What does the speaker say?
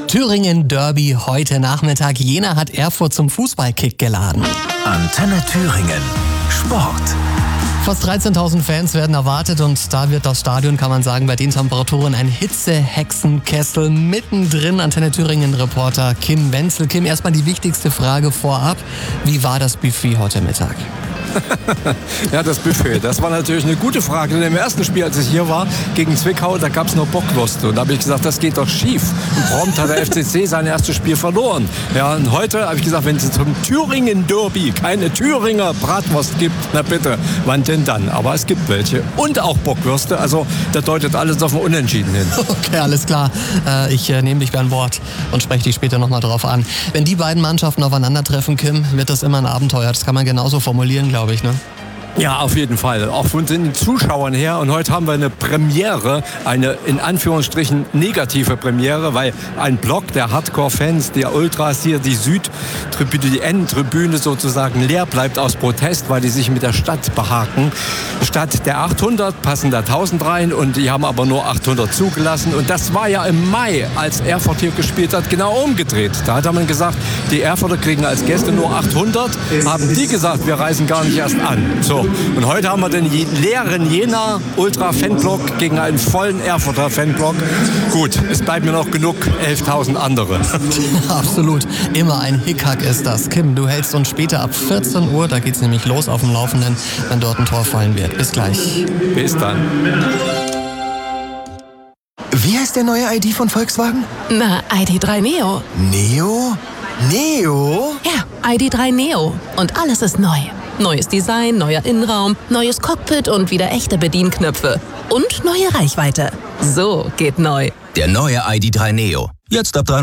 Thüringen Derby heute Nachmittag. Jena hat Erfurt zum Fußballkick geladen. Antenne Thüringen. Sport. Fast 13.000 Fans werden erwartet und da wird das Stadion, kann man sagen, bei den Temperaturen ein Hitzehexenkessel. Mittendrin Antenne Thüringen-Reporter Kim Wenzel. Kim, erstmal die wichtigste Frage vorab. Wie war das Buffet heute Mittag? Ja, das Buffet, das war natürlich eine gute Frage. Denn im ersten Spiel, als ich hier war, gegen Zwickau, da gab es nur Bockwürste. Und da habe ich gesagt, das geht doch schief. Und prompt hat der FCC sein erstes Spiel verloren. Ja, und heute habe ich gesagt, wenn es zum Thüringen-Derby keine Thüringer Bratwurst gibt, na bitte, wann denn dann? Aber es gibt welche. Und auch Bockwürste, also da deutet alles auf ein Unentschieden hin. Okay, alles klar. Ich nehme dich beim Wort und spreche dich später nochmal drauf an. Wenn die beiden Mannschaften aufeinandertreffen, Kim, wird das immer ein Abenteuer. Das kann man genauso formulieren, glaube ich, ne? Ja, auf jeden Fall. Auch von den Zuschauern her. Und heute haben wir eine Premiere, eine in Anführungsstrichen negative Premiere, weil ein Block der Hardcore-Fans, der Ultras hier, die Südtribüne, die N-Tribüne sozusagen leer bleibt aus Protest, weil die sich mit der Stadt behaken. Statt der 800 passen da 1000 rein und die haben aber nur 800 zugelassen. Und das war ja im Mai, als Erfurt hier gespielt hat, genau umgedreht. Da hat man gesagt, die Erfurter kriegen als Gäste nur 800. Haben die gesagt, wir reisen gar nicht erst an. So. Und heute haben wir den leeren Jena Ultra-Fanblock gegen einen vollen Erfurter Fanblock. Gut, es bleiben mir noch genug 11.000 andere. Absolut. Immer ein Hickhack ist das. Kim, du hältst uns später ab 14 Uhr, da geht's nämlich los auf dem Laufenden, wenn dort ein Tor fallen wird. Bis gleich. Bis dann. Wie heißt der neue ID von Volkswagen? Na, ID.3 Neo. Neo? Neo? Ja, ID.3 Neo. Und alles ist neu. Neues Design, neuer Innenraum, neues Cockpit und wieder echte Bedienknöpfe. Und neue Reichweite. So geht neu. Der neue ID.3 Neo. Jetzt ab 3